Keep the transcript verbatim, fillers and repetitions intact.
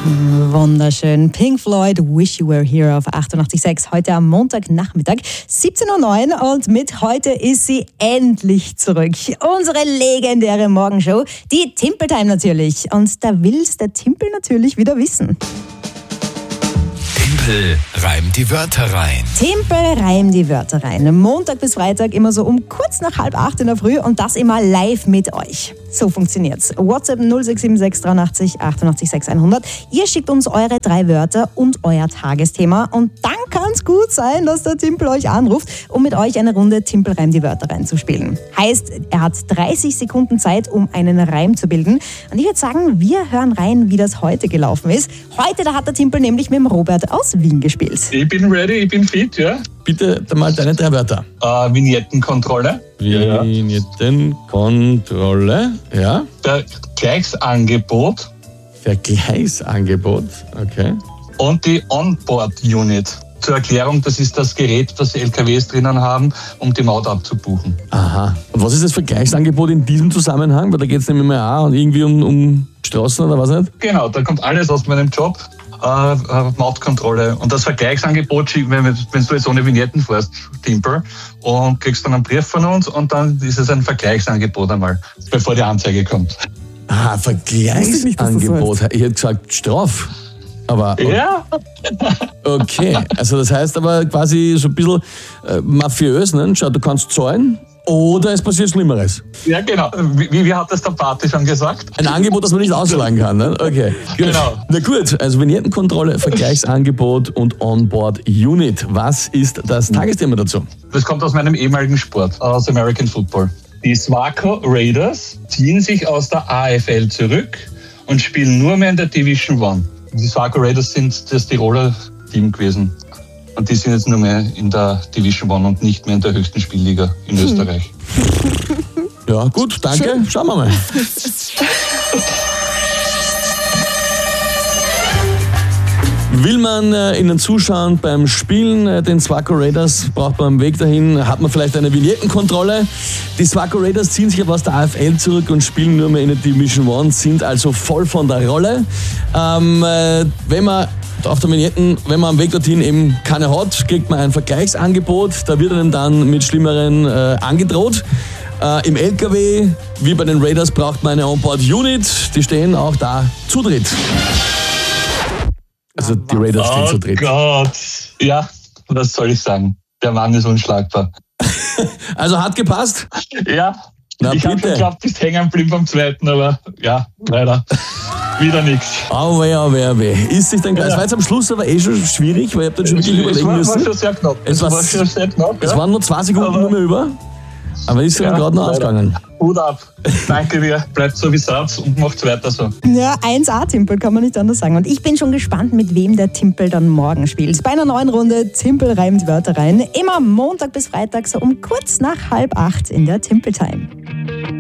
Wunderschön. Pink Floyd, Wish You Were Here auf achtundachtzig Komma sechs. Heute am Montagnachmittag, siebzehn Uhr neun. Und mit heute ist sie endlich zurück. Unsere legendäre Morgenshow, die Timpel Time natürlich. Und da will's der Timpel natürlich wieder wissen. Timpel reimt die Wörter rein. Timpel reimt die Wörter rein. Montag bis Freitag immer so um kurz nach halb acht in der Früh und das immer live mit euch. So funktioniert's. WhatsApp null sechs sieben sechs dreiundachtzig achtundachtzig sechs hundert. Ihr schickt uns eure drei Wörter und euer Tagesthema und dann kann's gut sein, dass der Timpel euch anruft, um mit euch eine Runde Timpel reimt die Wörter reinzuspielen. Heißt, er hat dreißig Sekunden Zeit, um einen Reim zu bilden. Und ich würde sagen, wir hören rein, wie das heute gelaufen ist. Heute, da hat der Timpel nämlich mit dem Robert aus Wien gespielt. Ich bin ready, ich bin fit, ja. Bitte mal deine drei Wörter. Äh, Vignettenkontrolle. Vignettenkontrolle, ja. Vergleichsangebot. Vergleichsangebot, okay. Und die Onboard-Unit. Zur Erklärung, das ist das Gerät, das L K Ws drinnen haben, um die Maut abzubuchen. Aha. Und was ist das Vergleichsangebot in diesem Zusammenhang? Weil da geht es nämlich mehr auch irgendwie um, um Straßen oder was nicht? Genau, da kommt alles aus meinem Job. Äh, Mautkontrolle. Und das Vergleichsangebot, wenn, wenn du jetzt ohne Vignetten fährst, Timpel, und kriegst dann einen Brief von uns und dann ist es ein Vergleichsangebot einmal, bevor die Anzeige kommt. Ah, Vergleichsangebot. Ich hätte gesagt Straf. Aber okay. Ja. Okay, also das heißt aber quasi so ein bisschen äh, mafiös, ne? Schau, du kannst zahlen oder es passiert Schlimmeres. Ja, genau. Wie, wie hat das der Pate schon gesagt? Ein Angebot, das man nicht ausschlagen kann, ne? Okay. Genau. Na gut, also Vignettenkontrolle, Vergleichsangebot und Onboard-Unit. Was ist das Tagesthema dazu? Das kommt aus meinem ehemaligen Sport, aus American Football. Die Swaco Raiders ziehen sich aus der A F L zurück und spielen nur mehr in der Division One. Die Swaco Raiders sind das Tiroler Team gewesen. Und die sind jetzt nur mehr in der Division One und nicht mehr in der höchsten Spielliga in hm. Österreich. Ja, gut, danke. Schön. Schauen wir mal. Will man äh, Ihnen zuschauen beim Spielen äh, den Swaco Raiders, braucht man am Weg dahin, hat man vielleicht eine Vignettenkontrolle. Die Swaco Raiders ziehen sich aber aus der A F L zurück und spielen nur mehr in der Division One, sind also voll von der Rolle. Ähm, äh, wenn man auf der Vignetten, wenn man am Weg dorthin eben keine hat, kriegt man ein Vergleichsangebot, da wird einem dann mit Schlimmeren äh, angedroht. Äh, Im L K W, wie bei den Raiders, braucht man eine Onboard-Unit, die stehen auch da zu dritt. Also die Raiders stehen oh zu dritt. Oh Gott. Ja, was soll ich sagen? Der Mann ist unschlagbar. Also hat gepasst? Ja. Na, ich habe schon geglaubt, bist hängen geblieben beim zweiten, aber ja, leider. Wieder nichts. Oh weh, oh weh, oh weh. Ist sich dann, ja. Es war jetzt am Schluss aber eh schon schwierig, weil ich hab dann schon wirklich es überlegen war, müssen. Es war schon sehr knapp. Es, es war, war schon sehr knapp. Es ja. waren nur zwei Sekunden aber, nur mehr über. Aber ist ja gerade noch ausgegangen. Hut ab. Danke dir. Bleibt so wie Satz und macht's weiter so. Ja, eins A Timpel, kann man nicht anders sagen. Und ich bin schon gespannt, mit wem der Timpel dann morgen spielt. Bei einer neuen Runde Timpel reimt Wörter rein. Immer Montag bis Freitag so um kurz nach halb acht in der Timpel Time.